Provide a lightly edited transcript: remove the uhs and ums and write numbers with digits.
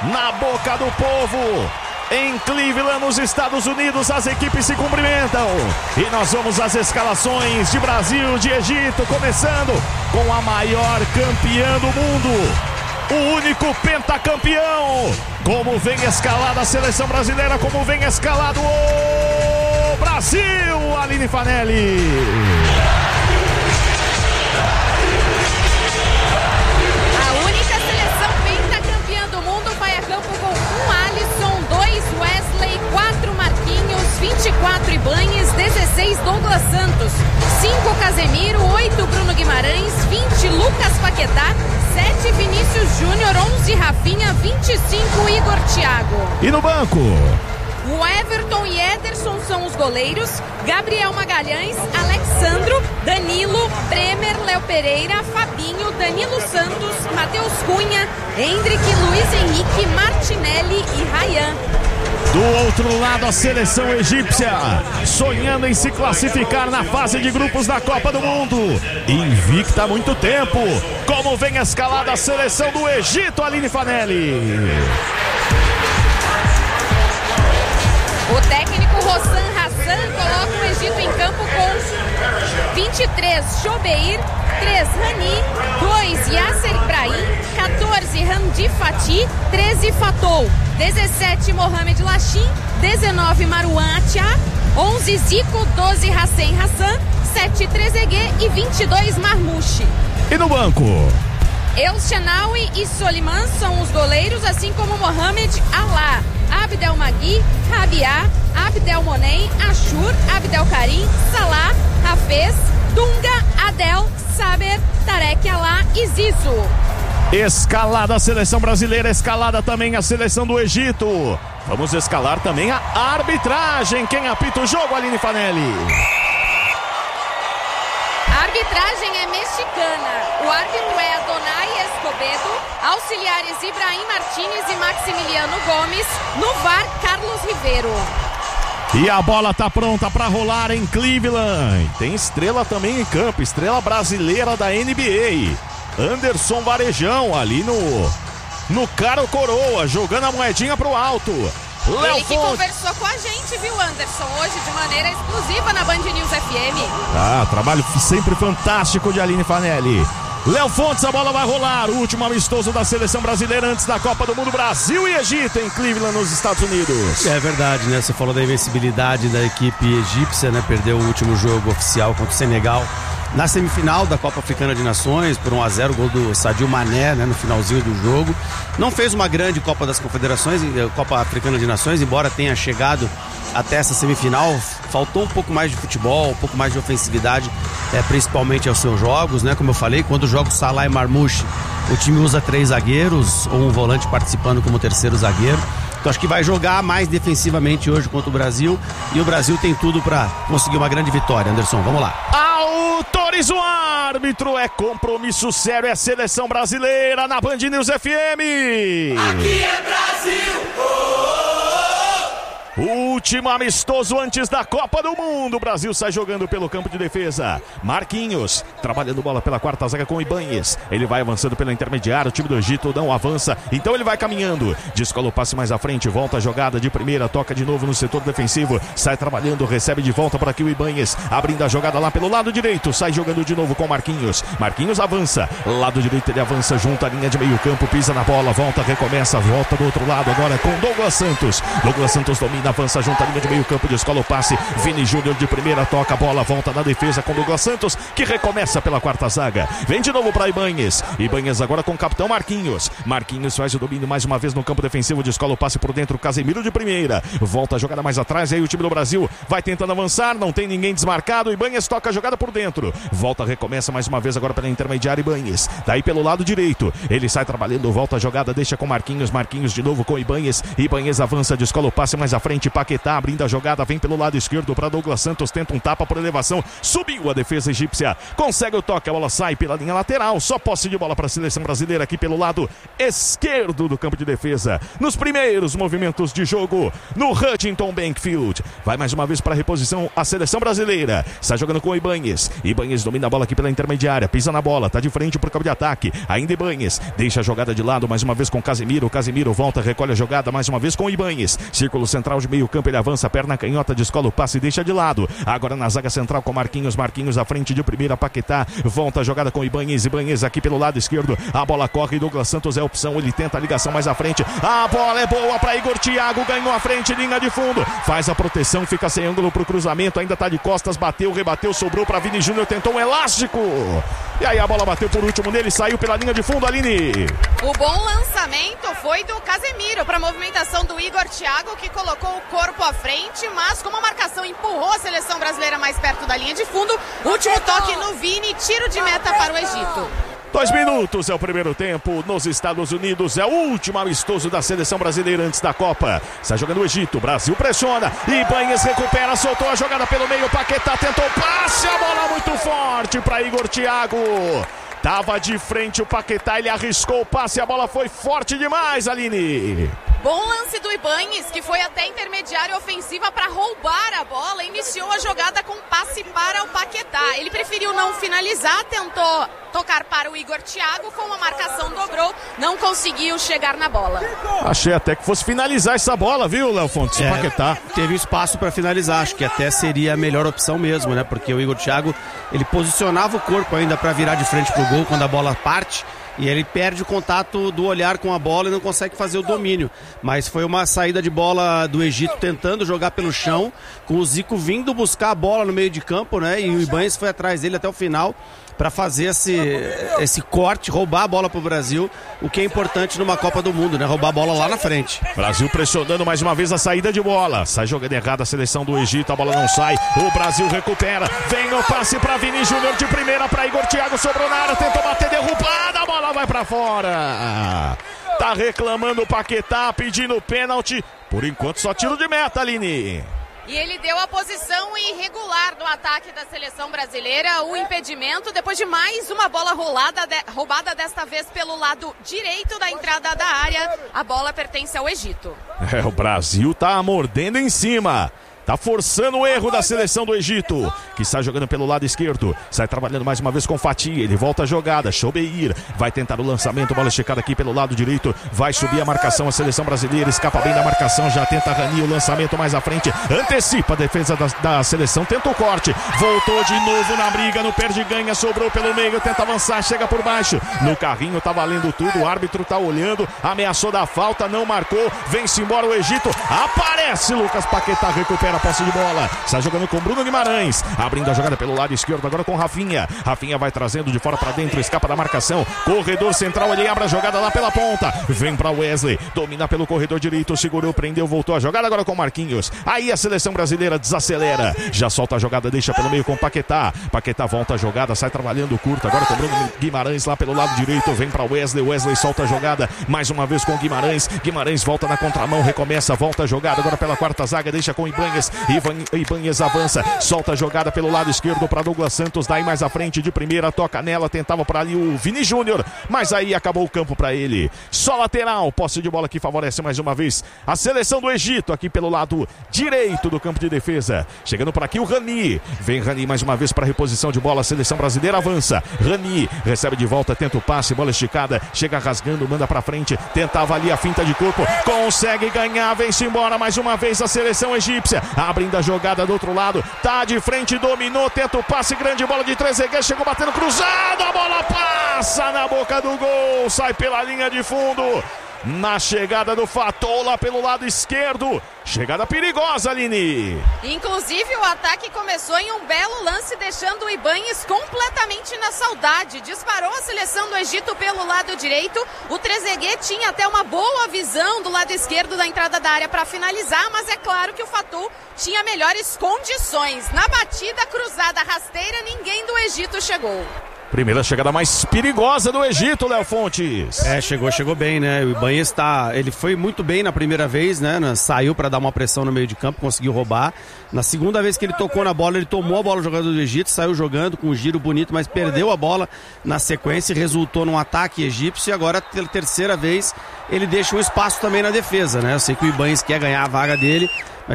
na boca do povo. Em Cleveland, nos Estados Unidos, as equipes se cumprimentam. E nós vamos às escalações de Brasil, de Egito, começando com a maior campeã do mundo. O único pentacampeão. Como vem escalada a seleção brasileira, como vem escalado o Brasil, Aline Fanelli. A única seleção pentacampeã do mundo vai a campo com 1 Alisson, 2 Wesley, 4 Marquinhos, 24 Ibañez, 16 Douglas Santos, 5 Casemiro, 8 Bruno Guimarães, 20 Lucas Paquetá, 7 Vinícius Júnior, 11 Rafinha, 25 Igor Thiago. E no banco? O Everton e Ederson são os goleiros, Gabriel Magalhães, Alexandro, Danilo, Bremer, Léo Pereira, Fabinho, Danilo Santos, Matheus Cunha, Hendrick, Luiz Henrique, Martinelli e Ryan. Do outro lado, a seleção egípcia, sonhando em se classificar na fase de grupos da Copa do Mundo. Invicta há muito tempo. Como vem escalada a seleção do Egito, Aline Fanelli? O técnico Hossan Hassan coloca o Egito em campo com 23 Jobeir, 3 Rani, 2 Yasser Ibrahim, 14 Hamdi Fatih, 13 Fatou, 17 Mohamed Lachin, 19 Marouane Atia, 11 Zico, 12 Hassen Hassan, 7 Trezeguet e 22 Marmouche. E no banco? El Shenawi e Soliman são os goleiros, assim como Mohamed Alá, Abdel Magui, Rabia, Abdel Monem, Ashur, Abdel Karim, Salah, Hafez, Dunga, Adel, Saber, Tarek Alá e Zizou. Escalada a seleção brasileira, escalada também a seleção do Egito. Vamos escalar também a arbitragem. Quem apita o jogo, Aline Fanelli? A arbitragem é mexicana. O árbitro é Adonai Escobedo, auxiliares Ibrahim Martínez e Maximiliano Gomes, no VAR Carlos Ribeiro. E a bola tá pronta para rolar em Cleveland. Tem estrela também em campo, estrela brasileira da NBA. Anderson Varejão ali no Caro Coroa, jogando a moedinha pro alto. Ele que conversou com a gente, viu, Anderson, hoje de maneira exclusiva na Band News FM. Trabalho sempre fantástico de Aline Fanelli. Léo Fontes, a bola vai rolar. O último amistoso da seleção brasileira antes da Copa do Mundo, Brasil e Egito em Cleveland, nos Estados Unidos. É verdade, né? Você falou da invencibilidade da equipe egípcia, né? Perdeu o último jogo oficial contra o Senegal na semifinal da Copa Africana de Nações por 1-0, gol do Sadio Mané, né, no finalzinho do jogo. Não fez uma grande Copa das Confederações, Copa Africana de Nações, embora tenha chegado até essa semifinal. Faltou um pouco mais de futebol, um pouco mais de ofensividade, principalmente aos seus jogos, né? Como eu falei, quando joga o Salah e Marmouche, o time usa 3 zagueiros ou um volante participando como terceiro zagueiro. Então acho que vai jogar mais defensivamente hoje contra o Brasil, e o Brasil tem tudo para conseguir uma grande vitória. Anderson, vamos lá. Autoriza o árbitro, é compromisso sério, é seleção brasileira na Band News FM. Aqui é Brasil! Último amistoso antes da Copa do Mundo. O Brasil sai jogando pelo campo de defesa. Marquinhos trabalhando bola pela quarta zaga com o Ibañez. Ele vai avançando pela intermediária. O time do Egito não avança, então ele vai caminhando. Descola o passe mais à frente. Volta a jogada de primeira. Toca de novo no setor defensivo. Sai trabalhando, recebe de volta por aqui o Ibañez. Abrindo a jogada lá pelo lado direito. Sai jogando de novo com Marquinhos. Marquinhos avança. Lado direito ele avança junto à linha de meio campo. Pisa na bola. Volta, recomeça. Volta do outro lado agora com Douglas Santos. Douglas Santos domina. Avança junto à linha de meio campo, descola o passe. Vini Júnior de primeira, toca a bola, volta na defesa com Douglas Santos, que recomeça pela quarta zaga. Vem de novo para Ibañez. Ibañez agora com o capitão Marquinhos. Marquinhos faz o domínio mais uma vez no campo defensivo, descola o passe por dentro, Casemiro de primeira. Volta a jogada mais atrás, aí o time do Brasil vai tentando avançar, não tem ninguém desmarcado. Ibañez toca a jogada por dentro. Volta, recomeça mais uma vez agora pela intermediária Ibañez. Daí pelo lado direito, ele sai trabalhando, volta a jogada, deixa com Marquinhos. Marquinhos de novo com Ibañez. Ibañez avança, descola o passe mais à frente. frente, Paquetá abrindo a jogada, vem pelo lado esquerdo para Douglas Santos, tenta um tapa por elevação, subiu a defesa egípcia, consegue o toque, a bola sai pela linha lateral, só posse de bola para a seleção brasileira aqui pelo lado esquerdo do campo de defesa, nos primeiros movimentos de jogo, no Huntington Bank Field. Vai mais uma vez para a reposição a seleção brasileira, está jogando com o Ibanez domina a bola aqui pela intermediária, pisa na bola, tá de frente pro campo de ataque, ainda Ibanez, deixa a jogada de lado mais uma vez com Casemiro volta, recolhe a jogada mais uma vez com o Ibanez, círculo central de meio campo, ele avança, perna canhota, descola o passe e deixa de lado, agora na zaga central com Marquinhos à frente de primeira, Paquetá, volta a jogada com Ibanez aqui pelo lado esquerdo, a bola corre, Douglas Santos é a opção, ele tenta a ligação mais à frente, a bola é boa para Igor Thiago, ganhou a frente, linha de fundo, faz a proteção, fica sem ângulo pro cruzamento, ainda tá de costas, bateu, rebateu, sobrou para Vini Júnior, tentou um elástico, e aí a bola bateu por último nele, saiu pela linha de fundo, Aline. O bom lançamento foi do Casemiro para a movimentação do Igor Thiago, que colocou o corpo à frente, mas como a marcação empurrou a seleção brasileira mais perto da linha de fundo, último toque no Vini, tiro de meta para o Egito. 2 minutos é o primeiro tempo nos Estados Unidos, é o último amistoso da seleção brasileira antes da Copa. Está jogando o Egito, Brasil pressiona, Ibanez recupera, soltou a jogada pelo meio, Paquetá tentou passe, a bola muito forte para Igor Thiago. Tava de frente o Paquetá, ele arriscou o passe, a bola foi forte demais, Aline. Bom lance do Ibanez, que foi até intermediária ofensiva para roubar a bola, iniciou a jogada com passe para o Paquetá. Ele preferiu não finalizar, tentou tocar para o Igor Thiago, como a marcação dobrou, não conseguiu chegar na bola. Achei até que fosse finalizar essa bola, viu, Léo Fontes? Paquetá teve espaço para finalizar, acho que até seria a melhor opção mesmo, né? Porque o Igor Thiago, ele posicionava o corpo ainda para virar de frente pro gol quando a bola parte, e ele perde o contato do olhar com a bola e não consegue fazer o domínio. Mas foi uma saída de bola do Egito tentando jogar pelo chão, com o Zico vindo buscar a bola no meio de campo, né? E o Ibanez foi atrás dele até o final para fazer esse corte, roubar a bola pro Brasil, o que é importante numa Copa do Mundo, né? Roubar a bola lá na frente. Brasil pressionando mais uma vez a saída de bola. Sai jogando errada a seleção do Egito, a bola não sai. O Brasil recupera. Vem o passe para Vini Júnior de primeira para Igor Thiago, sobrou na área, tentou bater, derrubada, a bola vai para fora. Tá reclamando o Paquetá, pedindo pênalti. Por enquanto só tiro de meta, Aline. E ele deu a posição irregular no ataque da seleção brasileira, o impedimento, depois de mais uma bola roubada desta vez pelo lado direito da entrada da área. A bola pertence ao Egito. O Brasil tá mordendo em cima. Tá forçando o erro da seleção do Egito, que sai jogando pelo lado esquerdo, sai trabalhando mais uma vez com Fatih, ele volta a jogada, Chobeir, vai tentar o lançamento, bola esticada aqui pelo lado direito, vai subir a marcação, a seleção brasileira escapa bem da marcação, já tenta Rani, o lançamento mais à frente, antecipa a defesa da seleção, tenta o corte, voltou de novo na briga, no perde-ganha, sobrou pelo meio, tenta avançar, chega por baixo, no carrinho tá valendo tudo, o árbitro tá olhando, ameaçou da falta, não marcou, vem-se embora o Egito, aparece Lucas Paquetá, recupera a posse de bola, está jogando com Bruno Guimarães, abrindo a jogada pelo lado esquerdo, agora com Rafinha vai trazendo de fora para dentro, escapa da marcação, corredor central, ele abre a jogada lá pela ponta, vem para Wesley, domina pelo corredor direito, segurou, prendeu, voltou a jogada agora com Marquinhos, aí a seleção brasileira desacelera, já solta a jogada, deixa pelo meio com Paquetá volta a jogada, sai trabalhando curto, agora com Bruno Guimarães lá pelo lado direito, vem para Wesley solta a jogada, mais uma vez com Guimarães volta na contramão, recomeça, volta a jogada, agora pela quarta zaga, deixa com Ibanez, Ibanez avança, solta a jogada pelo lado esquerdo para Douglas Santos, daí mais à frente de primeira, toca nela, tentava para ali o Vini Júnior, mas aí acabou o campo para ele, só lateral, posse de bola que favorece mais uma vez a seleção do Egito, aqui pelo lado direito do campo de defesa, chegando por aqui o Rani, vem Rani mais uma vez para reposição de bola, a seleção brasileira avança, Rani recebe de volta, tenta o passe, bola esticada, chega rasgando, manda para frente, tentava ali a finta de corpo, consegue ganhar, vem-se embora mais uma vez a seleção egípcia, abrindo a jogada do outro lado, tá de frente, dominou, tenta o passe, grande bola de Trezeguet, chegou batendo cruzado, a bola passa na boca do gol, sai pela linha de fundo, na chegada do Fatou lá pelo lado esquerdo, chegada perigosa, Aline. Inclusive o ataque começou em um belo lance, deixando o Ibanez completamente na saudade, disparou a seleção do Egito pelo lado direito, o Trezeguet tinha até uma boa visão do lado esquerdo da entrada da área para finalizar, mas é claro que o Fatou tinha melhores condições, na batida cruzada rasteira ninguém do Egito chegou. Primeira chegada mais perigosa do Egito, Léo Fontes. Chegou bem, né? O Ibanez ele foi muito bem na primeira vez, né? Saiu para dar uma pressão no meio de campo, conseguiu roubar. Na segunda vez que ele tocou na bola, ele tomou a bola do jogador do Egito, saiu jogando com um giro bonito, mas perdeu a bola na sequência e resultou num ataque egípcio. E agora, pela terceira vez, ele deixa um espaço também na defesa, né? Eu sei que o Ibanez quer ganhar a vaga dele, mas